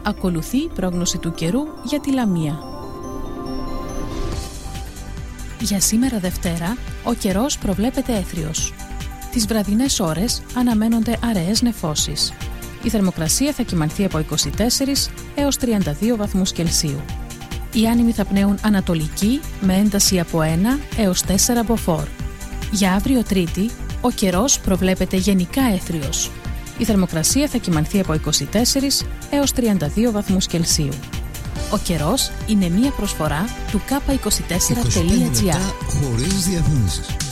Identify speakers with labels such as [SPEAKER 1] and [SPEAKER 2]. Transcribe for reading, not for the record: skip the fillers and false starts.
[SPEAKER 1] Ακολουθεί η πρόγνωση του καιρού για τη Λαμία. Για σήμερα Δευτέρα, ο καιρός προβλέπεται έθριος. Τις βραδινές ώρες αναμένονται αραιές νεφώσεις. Η θερμοκρασία θα κυμανθεί από 24 έως 32 βαθμούς Κελσίου. Οι άνεμοι θα πνέουν ανατολική με ένταση από 1 έως 4 μποφόρ. Για αύριο Τρίτη, ο καιρός προβλέπεται γενικά έθριος. Η θερμοκρασία θα κυμανθεί από 24 έως 32 βαθμούς Κελσίου. Ο καιρός είναι μία προσφορά του K24.gr.
[SPEAKER 2] Χωρίς διαφήμιση.